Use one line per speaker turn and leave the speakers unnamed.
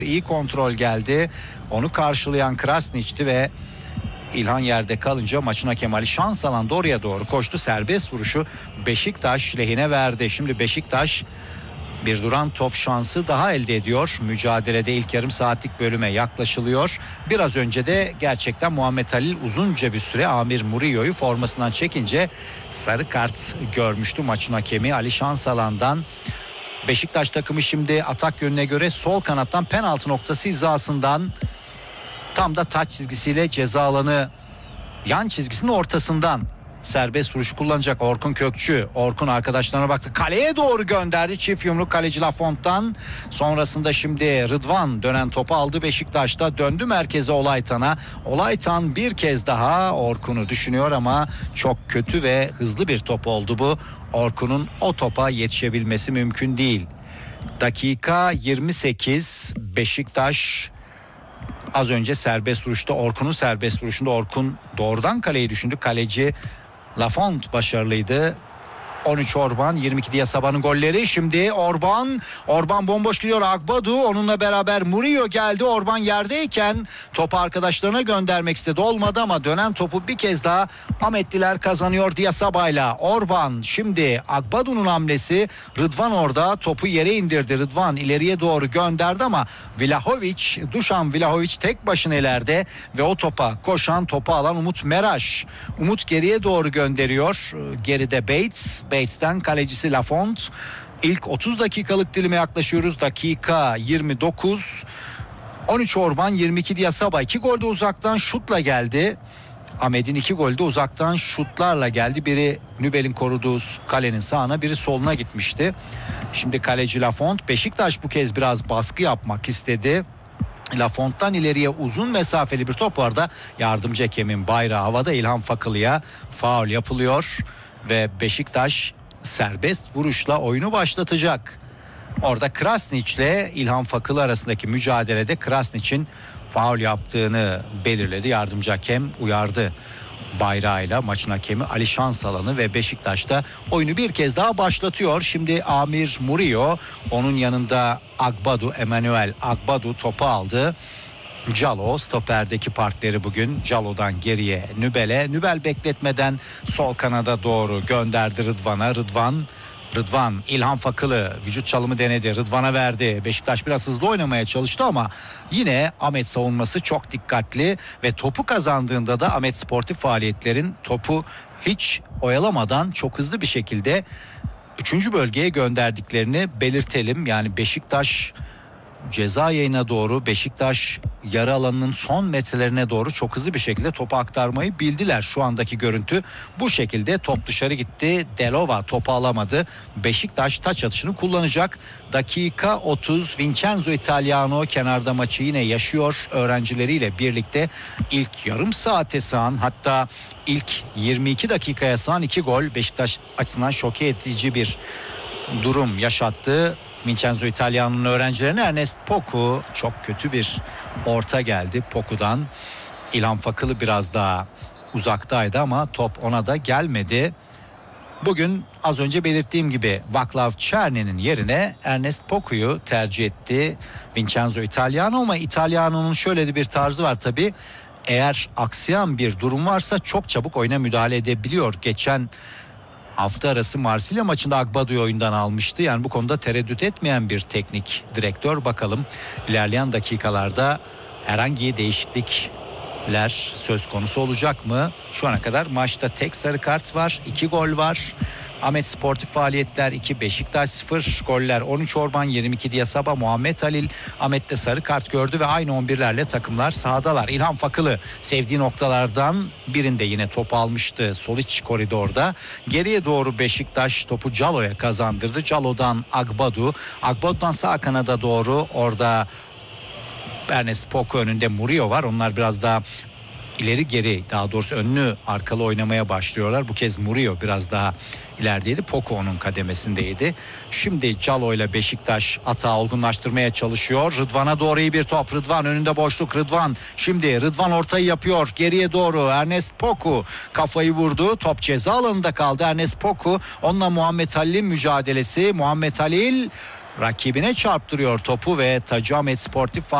İyi kontrol geldi. Onu karşılayan Krasnić'ti ve İlhan yerde kalınca maçın hakemi Ali Şansalan doğruya doğru koştu. Serbest vuruşu Beşiktaş lehine verdi. Şimdi Beşiktaş bir duran top şansı daha elde ediyor. Mücadelede ilk yarım saatlik bölüme yaklaşılıyor. Biraz önce de gerçekten Muhammed Halil uzunca bir süre Amir Murillo'yu formasından çekince sarı kart görmüştü maçın hakemi Ali Şansalan'dan. Beşiktaş takımı şimdi atak yönüne göre sol kanattan penaltı noktası hizasından tam da taç çizgisiyle ceza alanı yan çizgisinin ortasından serbest vuruş kullanacak Orkun Kökçü. Orkun arkadaşlarına baktı. Kaleye doğru gönderdi. Çift yumruk kaleci Lafont'tan. Sonrasında şimdi Rıdvan dönen topu aldı Beşiktaş'ta. Döndü merkeze Olaytan'a. Olaytan bir kez daha Orkun'u düşünüyor ama çok kötü ve hızlı bir top oldu bu. Orkun'un o topa yetişebilmesi mümkün değil. Dakika 28. Beşiktaş az önce serbest vuruşta Orkun'un serbest vuruşunda Orkun doğrudan kaleyi düşündü. Kaleci Lafont başarılıydı. 13 Orban, 22 Diasaba'nın golleri. Şimdi Orban bomboş gidiyor. Agbadu onunla beraber Murillo geldi. Orban yerdeyken topu arkadaşlarına göndermek istedi. Olmadı ama dönen topu bir kez daha Ahmetliler kazanıyor Diasaba'yla. Orban şimdi Agbadu'nun hamlesi. Rıdvan orada topu yere indirdi. Rıdvan ileriye doğru gönderdi ama Dušan Vlahović tek başına ileride ve o topa koşan, topu alan Umut Meraş. Umut geriye doğru gönderiyor. Geride Bates'ten kalecisi Lafont. İlk 30 dakikalık dilime yaklaşıyoruz. Dakika 29. 13 Orban, 22 Diasaba. 2 gol de uzaktan şutla geldi. Ahmet'in 2 golü de uzaktan şutlarla geldi. Biri Nübel'in koruduğu kalenin sağına, biri soluna gitmişti. Şimdi kaleci Lafont. Beşiktaş bu kez biraz baskı yapmak istedi. Lafont'tan ileriye uzun mesafeli bir top vardı. Yardımcı hakemin bayrağı havada. İlhan Fakılı'ya faul yapılıyor ve Beşiktaş serbest vuruşla oyunu başlatacak. Orada Krasnić ile İlhan Fakılı arasındaki mücadelede Krasnić'in faul yaptığını belirledi. Yardımcı hakem uyardı bayrağıyla maçın hakemi Ali Şansalan'ı ve Beşiktaş'ta oyunu bir kez daha başlatıyor. Şimdi Amir Murillo, onun yanında Emmanuel Agbadu topu aldı. Calo stoperdeki partneri bugün. Calo'dan geriye Nübel bekletmeden sol kanada doğru gönderdi Rıdvan'a. Rıdvan İlhan Fakılı vücut çalımı denedi. Rıdvan'a verdi. Beşiktaş biraz hızlı oynamaya çalıştı ama yine Ahmet savunması çok dikkatli ve topu kazandığında da Ahmet sportif faaliyetlerin topu hiç oyalamadan çok hızlı bir şekilde 3. bölgeye gönderdiklerini belirtelim. Yani Beşiktaş ceza yayına doğru, Beşiktaş yarı alanının son metrelerine doğru çok hızlı bir şekilde topu aktarmayı bildiler. Şu andaki görüntü bu şekilde. Top dışarı gitti. Delova topu alamadı. Beşiktaş taç atışını kullanacak. Dakika 30. Vincenzo Italiano kenarda maçı yine yaşıyor. Öğrencileriyle birlikte ilk yarım saate sığan, hatta ilk 22 dakikaya sığan 2 gol Beşiktaş açısından şoke edici bir durum yaşattı. Vincenzo Italiano'nun öğrencilerine Ernest Poku çok kötü bir orta geldi Poku'dan. İlhan Fakılı biraz daha uzaktaydı ama top ona da gelmedi. Bugün az önce belirttiğim gibi Vaclav Černy'nin yerine Ernest Poku'yu tercih etti Vincenzo Italiano, ama Italiano'nun şöyle de bir tarzı var tabii. Eğer aksayan bir durum varsa çok çabuk oyuna müdahale edebiliyor. Geçen hafta arası Marsilya maçında Agbadu'yu oyundan almıştı. Yani bu konuda tereddüt etmeyen bir teknik direktör. Bakalım ilerleyen dakikalarda herhangi değişiklikler söz konusu olacak mı? Şu ana kadar maçta tek sarı kart var, 2 gol var. Ahmet sportif faaliyetler 2, Beşiktaş 0, goller 13 Orban, 22 Diasaba, Muhammed Halil. Ahmet de sarı kart gördü ve aynı 11'lerle takımlar sahadalar. İlhan Fakılı sevdiği noktalardan birinde yine topu almıştı sol iç koridorda. Geriye doğru Beşiktaş topu Calo'ya kazandırdı. Calo'dan Agbadu'dan sağ kanada doğru, orada Ernest Poku önünde Murillo var. Onlar biraz daha ileri geri, daha doğrusu önlü arkalı oynamaya başlıyorlar. Bu kez Murillo biraz daha ilerideydi. Poku onun kademesindeydi. Şimdi Calo ile Beşiktaş atağı olgunlaştırmaya çalışıyor. Rıdvan'a doğru iyi bir top. Rıdvan önünde boşluk. Şimdi Rıdvan ortayı yapıyor. Geriye doğru Ernest Poku kafayı vurdu. Top ceza alanında kaldı. Ernest Poku onunla Muhammed Halil'in mücadelesi. Muhammed Halil rakibine çarptırıyor topu ve Taci Ahmet Sportif